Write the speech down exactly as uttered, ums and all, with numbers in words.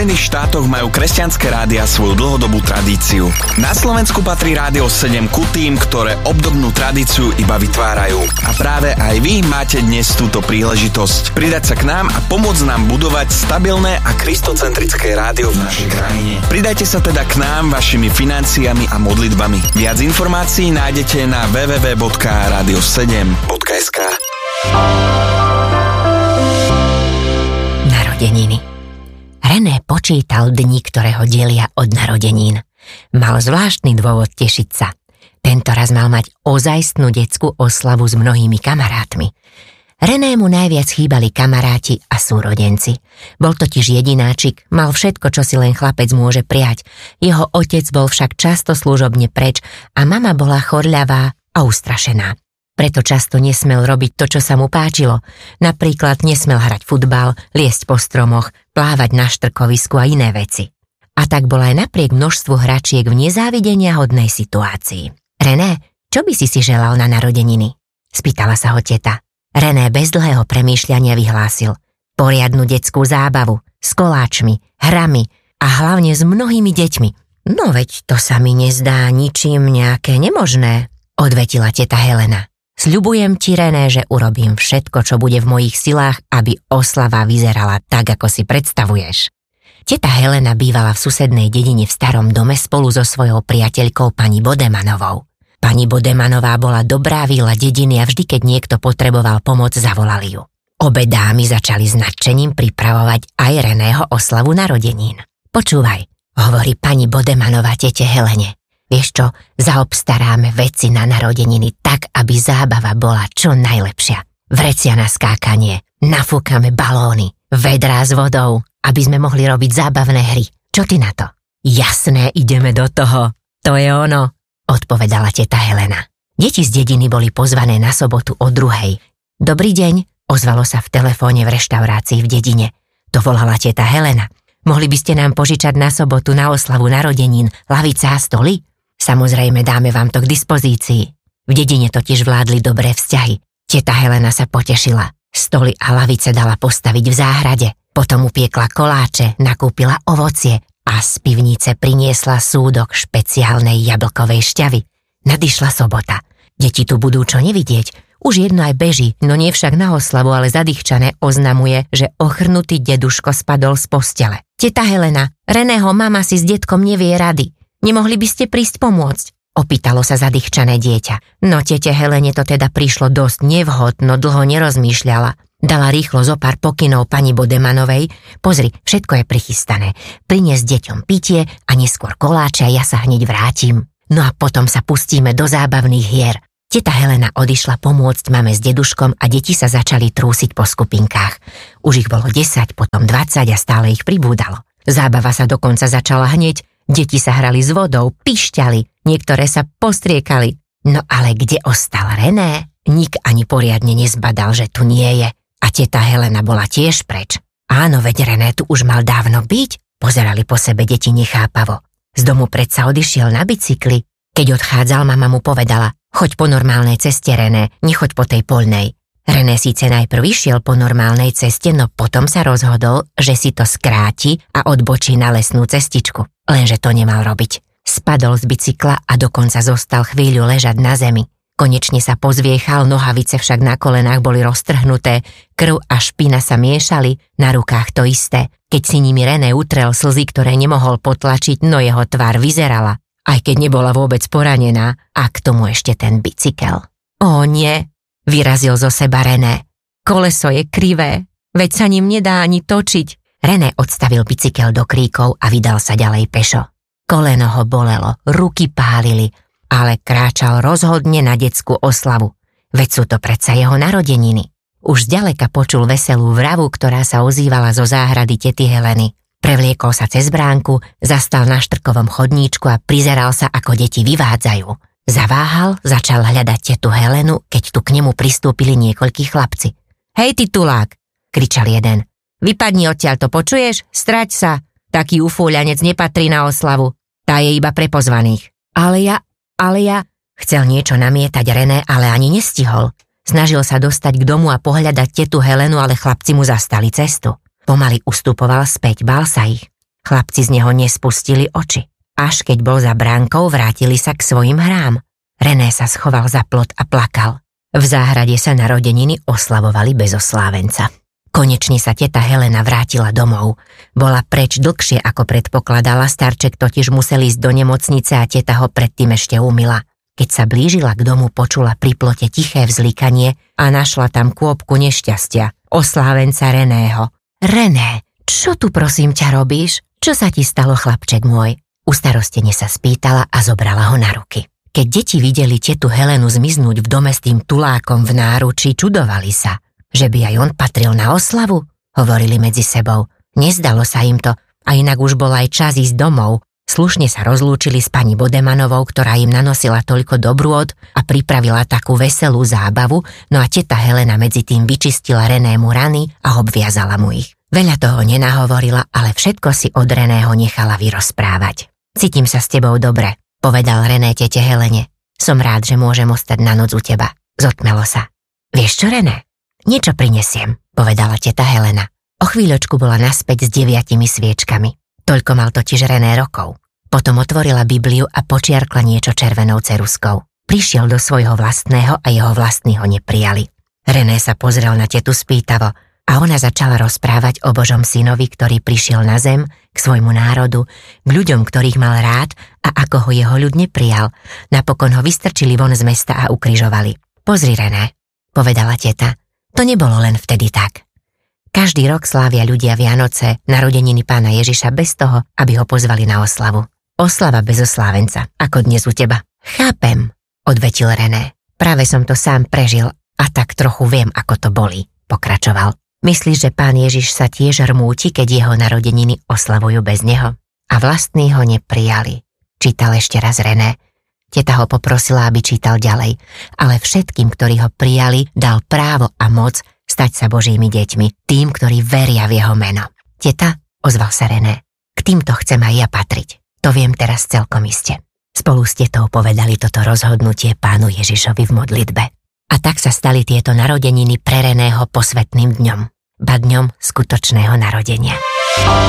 Spojených štátoch majú kresťanské rádia svoju dlhodobú tradíciu. Na Slovensku patrí Rádio sedem ku tým, ktoré obdobnú tradíciu iba vytvárajú. A práve aj vy máte dnes túto príležitosť pridať sa k nám a pomôcť nám budovať stabilné a kristocentrické rádio v našej krajine. Pridajte sa teda k nám vašimi financiami a modlitbami. Viac informácií nájdete na w w w bodka radio sedem bodka es ka. Narodeniny. René počítal dni, ktoré ho delia od narodenín. Mal zvláštny dôvod tešiť sa. Tento raz mal mať ozajstnú detskú oslavu s mnohými kamarátmi. Renému najviac chýbali kamaráti a súrodenci. Bol totiž jedináčik, mal všetko, čo si len chlapec môže prijať. Jeho otec bol však často služobne preč a mama bola chorľavá a ustrašená. Preto často nesmel robiť to, čo sa mu páčilo. Napríklad nesmel hrať futbal, liesť po stromoch, plávať na štrkovisku a iné veci. A tak bol aj napriek množstvu hračiek v nezávidenia hodnej situácii. René, čo by si si želal na narodeniny? Spýtala sa ho teta. René bez dlhého premýšľania vyhlásil. Poriadnu detskú zábavu, s koláčmi, hrami a hlavne s mnohými deťmi. No veď to sa mi nezdá ničím nejaké nemožné, odvetila teta Helena. Sľubujem ti, René, že urobím všetko, čo bude v mojich silách, aby oslava vyzerala tak, ako si predstavuješ. Teta Helena bývala v susednej dedine v starom dome spolu so svojou priateľkou pani Bodemanovou. Pani Bodemanová bola dobrá víla dediny a vždy, keď niekto potreboval pomoc, zavolali ju. Obe dámy začali s nadšením pripravovať aj Reného oslavu narodenín. Počúvaj, hovorí pani Bodemanová tete Helene. Vieš čo, zaobstaráme veci na narodeniny tak, aby zábava bola čo najlepšia. Vrecia na skákanie, nafúkame balóny, vedrá s vodou, aby sme mohli robiť zábavné hry. Čo ty na to? Jasné, ideme do toho. To je ono, odpovedala teta Helena. Deti z dediny boli pozvané na sobotu o druhej. Dobrý deň, ozvalo sa v telefóne v reštaurácii v dedine. To volala teta Helena. Mohli by ste nám požičať na sobotu na oslavu narodenín lavice a stoly? Samozrejme, dáme vám to k dispozícii. V dedine totiž vládli dobré vzťahy. Teta Helena sa potešila. Stoly a lavice dala postaviť v záhrade. Potom upiekla koláče, nakúpila ovocie a z pivnice priniesla súdok špeciálnej jablkovej šťavy. Nadišla sobota. Deti tu budú čo nevidieť. Už jedno aj beží, no nie však na oslavu, ale zadýchčané oznamuje, že ochrnutý deduško spadol z postele. Teta Helena, Reného mama si s detkom nevie rady. Nemohli by ste prísť pomôcť? Opýtalo sa zadýchčané dieťa. No tete Helene to teda prišlo dosť nevhod, no dlho nerozmýšľala. Dala rýchlo zo pár pokynov pani Bodemanovej. Pozri, všetko je prichystané. Prinies deťom pitie a neskôr koláče a ja sa hneď vrátim. No a potom sa pustíme do zábavných hier. Teta Helena odišla pomôcť mame s deduškom a deti sa začali trúsiť po skupinkách. Už ich bolo desať, potom dvadsať a stále ich pribúdalo. Zábava sa dokonca začala hneď. Deti sa hrali s vodou, pišťali, niektoré sa postriekali. No ale kde ostal René? Nik ani poriadne nezbadal, že tu nie je. A teta Helena bola tiež preč. Áno, veď René tu už mal dávno byť. Pozerali po sebe deti nechápavo. Z domu predsa odišiel na bicykli. Keď odchádzal, mama mu povedala, choď po normálnej ceste, René, nechoď po tej poľnej. René síce najprv išiel po normálnej ceste, no potom sa rozhodol, že si to skráti a odbočí na lesnú cestičku. Lenže to nemal robiť. Spadol z bicykla a dokonca zostal chvíľu ležať na zemi. Konečne sa pozviechal, nohavice však na kolenách boli roztrhnuté, krv a špina sa miešali, na rukách to isté. Keď si nimi René utrel slzy, ktoré nemohol potlačiť, no jeho tvár vyzerala, aj keď nebola vôbec poranená, a k tomu ešte ten bicykel. Ó nie, vyrazil zo seba René. Koleso je krivé, veď sa ním nedá ani točiť. René odstavil bicykel do kríkov a vydal sa ďalej pešo. Koleno ho bolelo, ruky pálili, ale kráčal rozhodne na detskú oslavu. Veď sú to predsa jeho narodeniny. Už zďaleka počul veselú vravu, ktorá sa ozývala zo záhrady tety Heleny. Prevliekol sa cez bránku, zastal na štrkovom chodníčku a prizeral sa, ako deti vyvádzajú. Zaváhal, začal hľadať tetu Helenu, keď tu k nemu pristúpili niekoľkí chlapci. Hej, ty tulák, kričal jeden. Vypadni odtiaľ, to počuješ? Strať sa, taký ufúľanec nepatrí na oslavu. Tá je iba pre pozvaných. Ale ja, ale ja... Chcel niečo namietať René, ale ani nestihol. Snažil sa dostať k domu a pohľadať tetu Helenu, ale chlapci mu zastali cestu. Pomaly ustupoval späť, bál sa ich. Chlapci z neho nespustili oči. Až keď bol za bránkou, vrátili sa k svojim hrám. René sa schoval za plot a plakal. V záhrade sa narodeniny oslavovali bez oslávenca. Konečne sa teta Helena vrátila domov. Bola preč dlhšie ako predpokladala, starček totiž musel ísť do nemocnice a teta ho predtým ešte umyla. Keď sa blížila k domu, počula pri plote tiché vzlikanie a našla tam kôpku nešťastia, oslávenca Reného. René, čo tu prosím ťa robíš? Čo sa ti stalo, chlapček môj? Ustarostene sa spýtala a zobrala ho na ruky. Keď deti videli tetu Helenu zmiznúť v dome s tým tulákom v náručí, čudovali sa. Že by aj on patril na oslavu? Hovorili medzi sebou. Nezdalo sa im to, a inak už bol aj čas ísť domov. Slušne sa rozlúčili s pani Bodemanovou, ktorá im nanosila toľko dobrôd a pripravila takú veselú zábavu, no a teta Helena medzi tým vyčistila Renému rany a obviazala mu ich. Veľa toho nenahovorila, ale všetko si od Reného nechala vyrozprávať. Cítim sa s tebou dobre, povedal René tete Helene. Som rád, že môžem ostať na noc u teba. Zotmelo sa. Vieš čo, René? Niečo prinesiem, povedala teta Helena. O chvíľočku bola naspäť s deviatimi sviečkami. Toľko mal totiž René rokov. Potom otvorila Bibliu a počiarkla niečo červenou ceruskou. Prišiel do svojho vlastného a jeho vlastní ho neprijali. René sa pozrel na tetu spýtavo a ona začala rozprávať o Božom synovi, ktorý prišiel na zem, k svojmu národu, k ľuďom, ktorých mal rád a ako ho jeho ľud neprijal. Napokon ho vystrčili von z mesta a ukrižovali. Pozri, René, povedala teta. To nebolo len vtedy tak. Každý rok slávia ľudia Vianoce, narodeniny pána Ježiša bez toho, aby ho pozvali na oslavu. Oslava bez oslávenca, ako dnes u teba. Chápem, odvetil René. Práve som to sám prežil a tak trochu viem, ako to bolí, pokračoval. Myslíš, že pán Ježiš sa tiež rmúti, keď jeho narodeniny oslavujú bez neho? A vlastní ho neprijali, čítal ešte raz René. Teta ho poprosila, aby čítal ďalej, ale všetkým, ktorí ho prijali, dal právo a moc stať sa Božími deťmi, tým, ktorí veria v jeho meno. Teta, ozval sa René, k týmto chcem aj ja patriť. To viem teraz celkom iste. Spolu s tetou povedali toto rozhodnutie pánu Ježišovi v modlitbe. A tak sa stali tieto narodeniny pre Reného posvätným dňom, ba dňom skutočného narodenia.